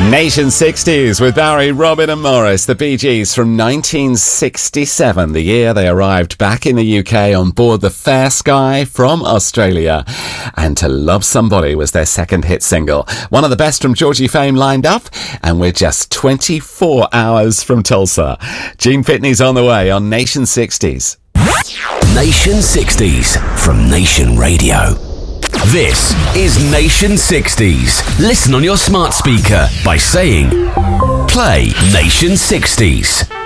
Nation 60s with Barry, Robin and Morris, the Bee Gees from 1967, the year they arrived back in the UK on board the Fair Sky from Australia. And To Love Somebody was their second hit single. One of the best from Georgie fame lined up, and we're just 24 hours from Tulsa. Gene Pitney's on the way on Nation 60s. Nation 60s from Nation Radio. This is Nation 60s. Listen on your smart speaker by saying, play Nation 60s.